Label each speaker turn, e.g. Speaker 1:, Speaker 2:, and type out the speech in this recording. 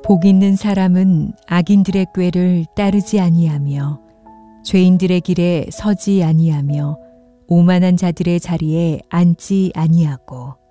Speaker 1: 복 있는 사람은 악인들의 꾀를 따르지 아니하며 죄인들의 길에 서지 아니하며 오만한 자들의 자리에 앉지 아니하고